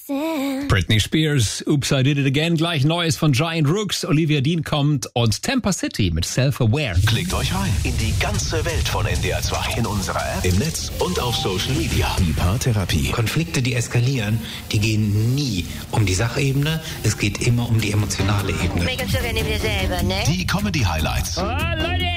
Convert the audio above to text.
Britney Spears, Oops, I Did It Again, gleich Neues von Giant Rooks, Olivia Dean kommt und Tampa City mit Self-Aware. Klickt euch rein in die ganze Welt von NDR 2. In unserer App, im Netz und auf Social Media. Die Paartherapie. Konflikte, die eskalieren, die gehen nie um die Sachebene, es geht immer um die emotionale Ebene. Die Comedy-Highlights. Oh, Leute!